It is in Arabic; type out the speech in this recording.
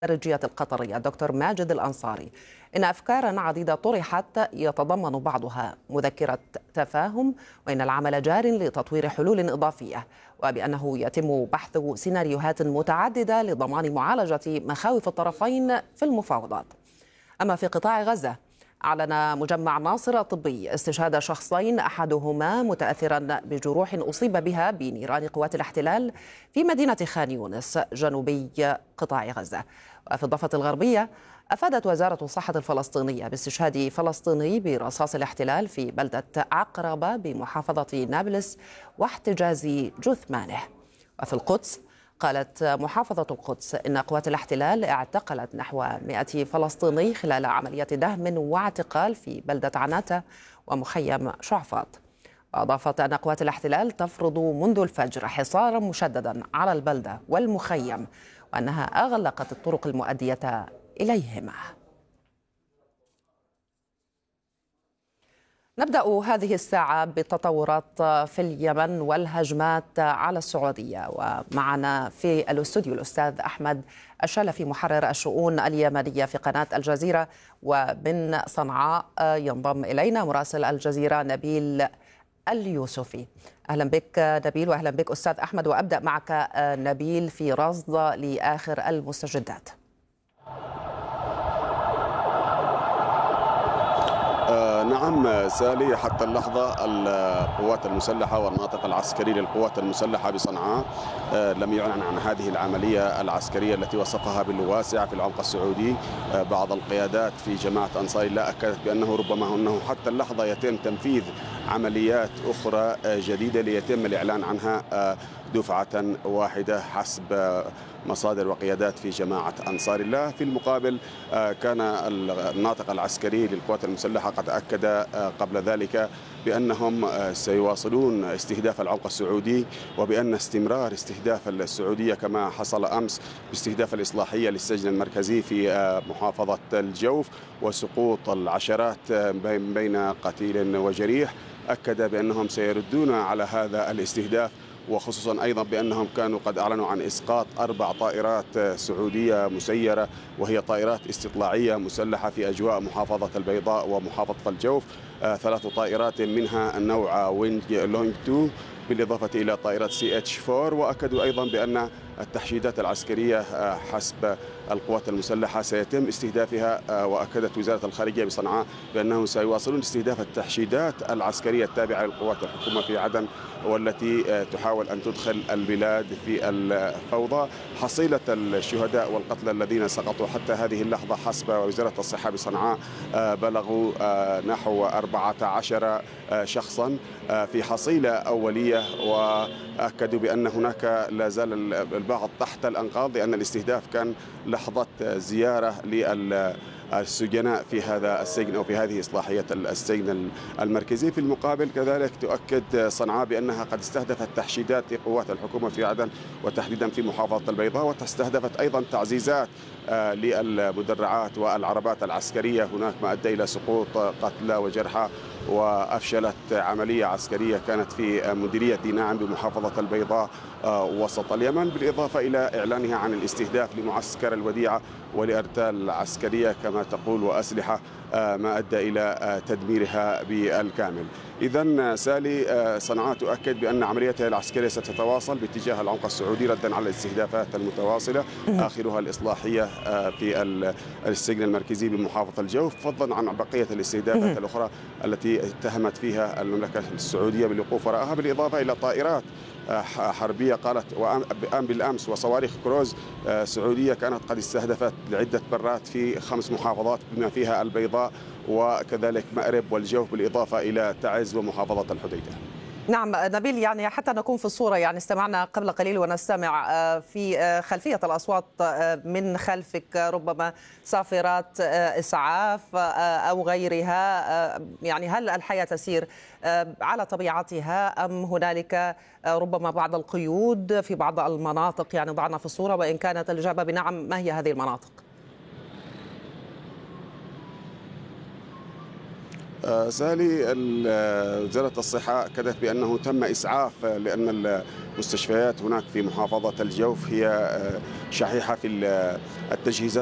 الخارجية القطرية الدكتور ماجد الأنصاري إن أفكارا عديدة طرحت يتضمن بعضها مذكرة تفاهم، وإن العمل جار لتطوير حلول إضافية، وبأنه يتم بحث سيناريوهات متعددة لضمان معالجة مخاوف الطرفين في المفاوضات. أما في قطاع غزة، أعلن مجمع ناصر الطبي استشهاد شخصين، أحدهما متأثرا بجروح أصيب بها بنيران قوات الاحتلال في مدينة خان يونس جنوبي قطاع غزة. وفي الضفة الغربية، أفادت وزارة الصحة الفلسطينية باستشهاد فلسطيني برصاص الاحتلال في بلدة عقربة بمحافظة نابلس واحتجاز جثمانه. وفي القدس، قالت محافظة القدس إن قوات الاحتلال اعتقلت نحو 100 فلسطيني خلال عملية دهم واعتقال في بلدة عناتة ومخيم شعفاط. وأضافت أن قوات الاحتلال تفرض منذ الفجر حصارا مشددا على البلدة والمخيم، وأنها أغلقت الطرق المؤدية إليهما. نبدأ هذه الساعة بالتطورات في اليمن والهجمات على السعودية، ومعنا في الاستوديو الأستاذ أحمد الشلفي محرر الشؤون اليمنية في قناة الجزيرة، ومن صنعاء ينضم إلينا مراسل الجزيرة نبيل اليوسفي. أهلا بك نبيل، وأهلا بك أستاذ أحمد. وأبدأ معك نبيل في رصد لآخر المستجدات. نعم سالي، حتى اللحظة القوات المسلحة والناطق العسكري للقوات المسلحة بصنعاء لم يعلن عن هذه العملية العسكرية التي وصفها بالواسعة في العمق السعودي. بعض القيادات في جماعة أنصار الله أكدت بأنه ربما أنه حتى اللحظة يتم تنفيذ عمليات أخرى جديدة ليتم الإعلان عنها دفعة واحدة حسب مصادر وقيادات في جماعة أنصار الله. في المقابل كان الناطق العسكري للقوات المسلحة قد أكد قبل ذلك بأنهم سيواصلون استهداف العمق السعودي، وبأن استمرار استهداف السعودية كما حصل أمس باستهداف الإصلاحية للسجن المركزي في محافظة الجوف وسقوط العشرات بين قتيل وجريح، أكد بأنهم سيردون على هذا الاستهداف، وخصوصا أيضا بأنهم كانوا قد أعلنوا عن إسقاط 4 طائرات سعودية مسيرة، وهي طائرات استطلاعية مسلحة في أجواء محافظة البيضاء ومحافظة الجوف. 3 طائرات منها النوع وينج لونج 2 بالإضافة إلى طائرة CH-4. وأكدوا أيضا بأن التحشيدات العسكرية حسب القوات المسلحة سيتم استهدافها. وأكدت وزارة الخارجية بصنعاء بأنهم سيواصلون استهداف التحشيدات العسكرية التابعة للقوات الحكومة في عدن، والتي تحاول أن تدخل البلاد في الفوضى. حصيلة الشهداء والقتلى الذين سقطوا حتى هذه اللحظة حسب وزارة الصحة بصنعاء بلغوا نحو 14 شخصا في حصيلة أولية، وأكدوا بأن هناك لا زال البعض تحت الأنقاض، لأن الاستهداف كان لحظة زيارة السجناء في هذا السجن أو في هذه إصلاحية السجن المركزي. في المقابل كذلك تؤكد صنعاء بأنها قد استهدفت تحشيدات لقوات الحكومة في عدن وتحديدا في محافظة البيضاء، واستهدفت أيضا تعزيزات للمدرعات والعربات العسكرية هناك، ما أدى إلى سقوط قتلى وجرحى. وأفشلت عملية عسكرية كانت في مديرية ناعم بمحافظة البيضاء وسط اليمن، بالإضافة إلى إعلانها عن الاستهداف لمعسكر الوديعة ولأرتال عسكرية كما تقول وأسلحة، ما أدى إلى تدميرها بالكامل. إذن سالي، صنعاء تؤكد بأن عملياتها العسكرية ستتواصل باتجاه العمق السعودي ردا على الاستهدافات المتواصلة، آخرها الإصلاحية في السجن المركزي بمحافظة الجوف، فضلا عن بقية الاستهدافات الأخرى التي اتهمت فيها المملكة السعودية بالوقوف وراءها، بالإضافة إلى طائرات حربية قالت بالأمس وصواريخ كروز سعودية كانت قد استهدفت لعدة مرات في 5 محافظات بما فيها البيضاء وكذلك مأرب والجوف، بالإضافة إلى تعز ومحافظة الحديدة. نعم نبيل، يعني حتى نكون في الصورة، يعني استمعنا قبل قليل ونستمع في خلفية الأصوات من خلفك ربما صافرات إسعاف أو غيرها، يعني هل الحياة تسير على طبيعتها أم هنالك ربما بعض القيود في بعض المناطق؟ يعني ضعنا في الصورة، وإن كانت الإجابة بنعم، ما هي هذه المناطق؟ سالي، وزارة الصحة أكدت بأنه تم إسعاف، لأن المستشفيات هناك في محافظة الجوف هي شحيحة في التجهيزات